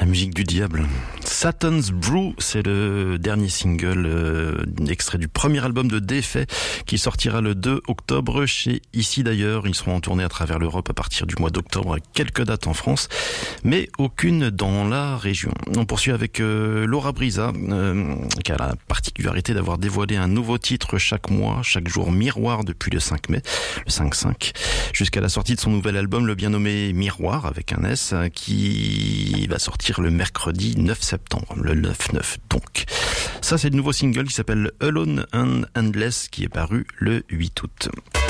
musique du diable. Satan's Brew, c'est le dernier single extrait du premier album de Défait qui sortira le 2 octobre chez Ici d'ailleurs. Ils seront en tournée à travers l'Europe à partir du mois d'octobre, avec quelques dates en France, mais aucune dans la région. On poursuit avec Laura Brisa, qui a la particularité d'avoir dévoilé un nouveau titre chaque mois, chaque jour Miroir depuis le 5 mai, le 5-5, jusqu'à la sortie de son nouvel album, le bien nommé Miroir, avec un S, qui va sortir le mercredi 9 septembre, le 9-9 donc. Ça, c'est le nouveau single qui s'appelle Alone and Endless, qui est paru le 8 août.